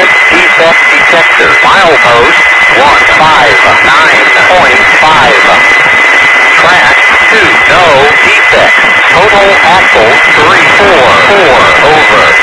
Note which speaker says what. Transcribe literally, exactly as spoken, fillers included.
Speaker 1: five, defect detector. Milepost one five nine point five. Track two, no defect. Total axle three four four, over.